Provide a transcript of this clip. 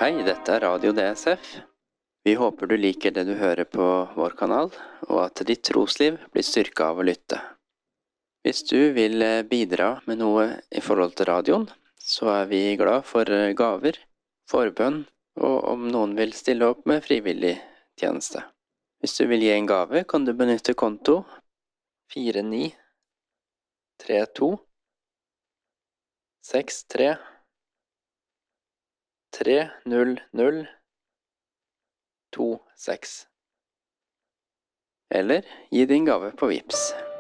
Hei, dette er Radio DSF. Vi håper du liker det du hører på vår kanal, og at ditt trosliv blir styrket av å lytte. Hvis du vil bidra med noe i forhold til radioen, så er vi glad for gaver, forbønn, og om noen vil stille opp med frivillig tjeneste. Hvis du vil gi en gave, kan du benytte konto 4932 63 30026. Eller gi din gave på Vipps.